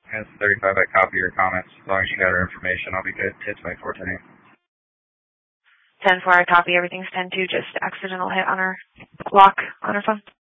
And it's 35, I copy your comments. As long as you got her information, I'll be good. Hits by 410. 10-4, I copy. Everything's 10-2, just accidental hit on her lock on her phone.